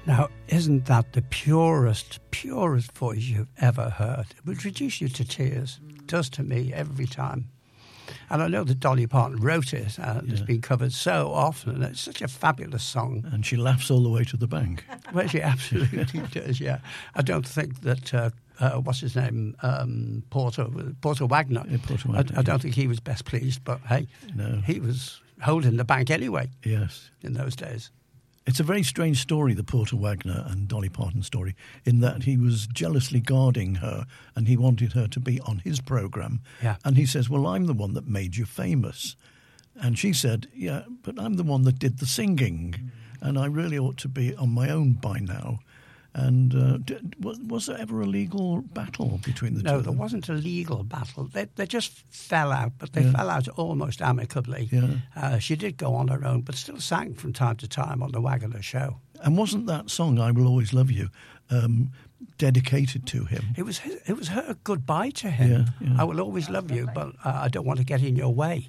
Now, isn't that the purest voice you've ever heard? It would reduce you to tears. It does to me every time. And I know that Dolly Parton wrote it, and it's been covered so often, and it's such a fabulous song. And she laughs all the way to the bank. Well, she absolutely does, yeah. I don't think that, what's his name, Porter Wagner. Yeah, Porter Wagner, I don't think he was best pleased, but hey, no. He was holding the bank anyway. Yes. In those days. It's a very strange story, the Porter Wagner and Dolly Parton story, in that he was jealously guarding her and he wanted her to be on his programme. Yeah. And he says, well, I'm the one that made you famous. And she said, yeah, but I'm the one that did the singing and I really ought to be on my own by now. And was there ever a legal battle between the two? No, there wasn't a legal battle. They just fell out, but they fell out almost amicably. Yeah. She did go on her own, but still sang from time to time on the Wagner show. And wasn't that song, I Will Always Love You, dedicated to him? It was her goodbye to him. Yeah. I will always love you, but I don't want to get in your way.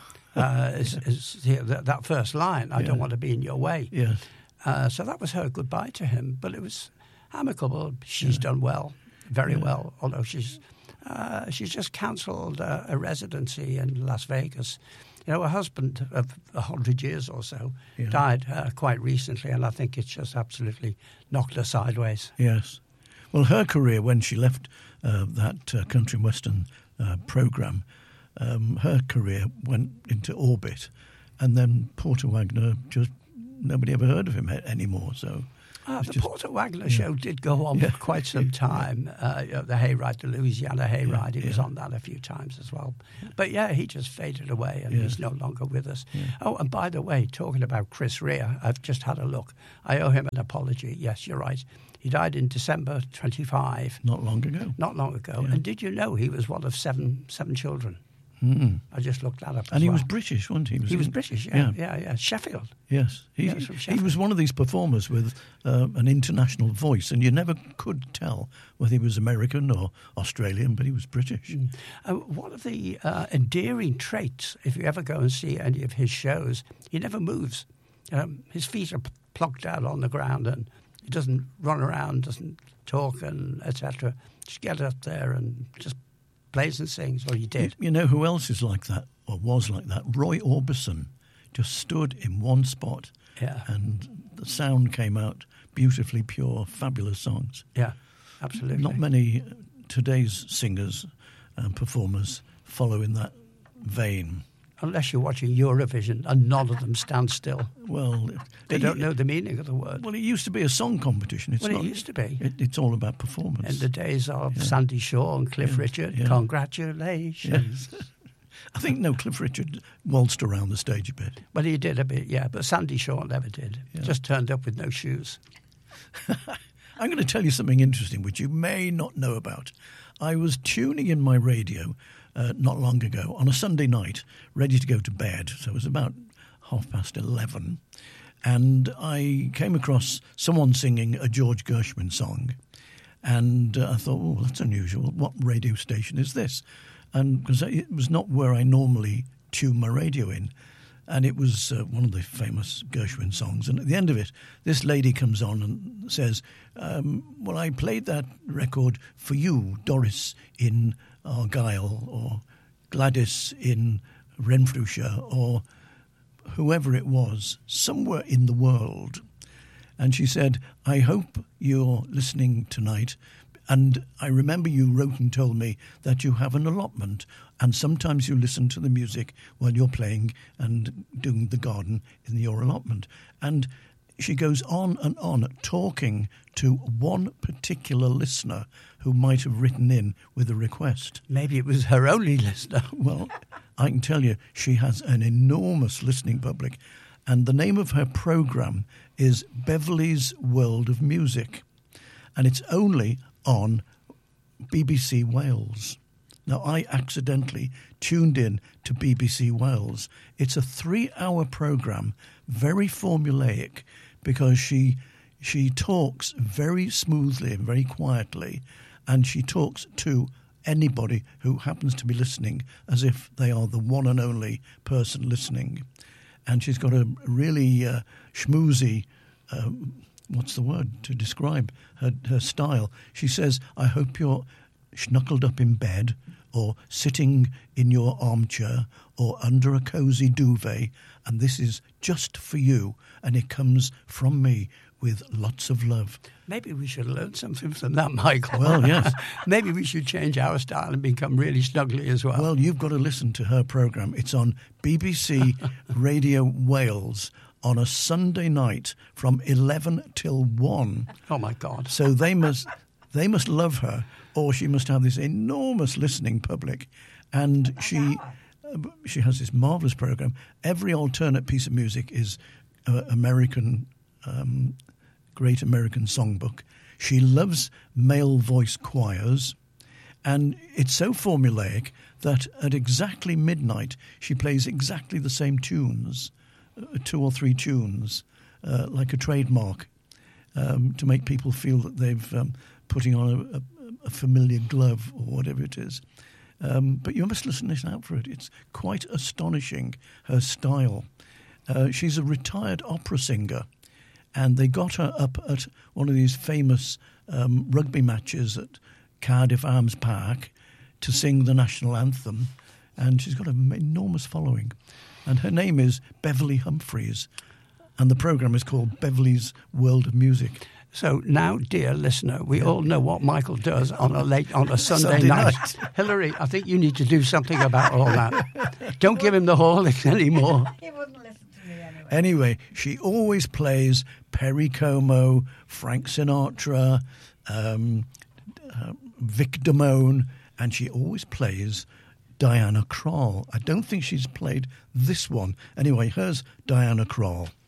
That first line, I don't want to be in your way. Yes. So that was her goodbye to him, but it was amicable. She's done well, very well, although she's just cancelled a residency in Las Vegas. You know, her husband of 100 years or so died quite recently, and I think it's just absolutely knocked her sideways. Yes. Well, her career, when she left that country and western programme, her career went into orbit, and then Porter Wagner just... Nobody ever heard of him anymore. So the Porter Wagner show did go on for quite some time. The Hayride, the Louisiana Hayride, he was on that a few times as well. But he just faded away and he's no longer with us. Yeah. Oh, and by the way, talking about Chris Rea, I've just had a look. I owe him an apology. Yes, you're right. He died in December 25. Not long ago. Yeah. And did you know he was one of seven children? I just looked that up. And he was British, wasn't he? He was British, yeah. Sheffield. Yes. He was one of these performers with an international voice, and you never could tell whether he was American or Australian, but he was British. One of the endearing traits, if you ever go and see any of his shows, he never moves. His feet are plonked out on the ground, and he doesn't run around, doesn't talk, and etc. Just get up there and just plays and sings, or he did. You know who else is like that, or was like that? Roy Orbison just stood in one spot, and the sound came out beautifully pure, fabulous songs. Yeah, absolutely. Not many today's singers and performers follow in that vein. Unless you're watching Eurovision and none of them stand still. Well, they don't know the meaning of the word. Well, it used to be a song competition. It used to be. It's all about performance. In the days of Sandy Shaw and Cliff Richard, congratulations. Yes. I think, Cliff Richard waltzed around the stage a bit. Well, he did a bit, but Sandy Shaw never did. Yeah. Just turned up with no shoes. I'm going to tell you something interesting which you may not know about. I was tuning in my radio not long ago on a Sunday night, ready to go to bed. So it was about 11:30. And I came across someone singing a George Gershwin song. And I thought, that's unusual. What radio station is this? And because it was not where I normally tune my radio in. And it was one of the famous Gershwin songs. And at the end of it, this lady comes on and says, well, I played that record for you, Doris, in Argyll, or Gladys in Renfrewshire, or whoever it was, somewhere in the world. And she said, I hope you're listening tonight. And I remember you wrote and told me that you have an allotment, and sometimes you listen to the music while you're playing and doing the garden in your allotment. And she goes on and on talking to one particular listener who might have written in with a request. Maybe it was her only listener. Well, I can tell you she has an enormous listening public, and the name of her programme is Beverly's World of Music, and it's only on BBC Wales. Now, I accidentally tuned in to BBC Wales. It's a 3-hour programme, very formulaic, because she talks very smoothly and very quietly, and she talks to anybody who happens to be listening as if they are the one and only person listening. And she's got a really schmoozy what's the word to describe her style? She says, I hope you're snuggled up in bed or sitting in your armchair or under a cosy duvet, and this is just for you, and it comes from me with lots of love. Maybe we should learn something from that, Michael. Well, yes. Maybe we should change our style and become really snuggly as well. Well, you've got to listen to her programme. It's on BBC Radio Wales on a Sunday night from 11 till 1. Oh, my God. So they must love her, or she must have this enormous listening public. And she has this marvellous programme. Every alternate piece of music is American, Great American Songbook. She loves male voice choirs. And it's so formulaic that at exactly midnight she plays exactly the same tunes, 2 or 3 tunes, like a trademark, to make people feel that they've putting on a familiar glove or whatever it is. But you must listen out for it. It's quite astonishing, her style. She's a retired opera singer, and they got her up at one of these famous rugby matches at Cardiff Arms Park to sing the national anthem, and she's got an enormous following. And her name is Beverly Humphreys, and the programme is called Beverly's World of Music. So now, dear listener, we all know what Michael does on a Sunday night. Hillary, I think you need to do something about all that. Don't give him the Horlicks anymore. He wouldn't listen to me anyway. Anyway, she always plays Perry Como, Frank Sinatra, Vic Damone, and she always plays Diana Krall. I don't think she's played this one. Anyway, here's Diana Krall.